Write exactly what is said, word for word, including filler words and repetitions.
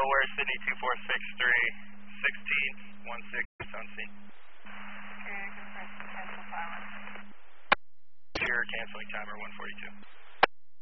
Delaware, Sydney two four six three, sixteen, one six, on scene. Okay, confirm potential silence. Sure, canceling timer one forty-two.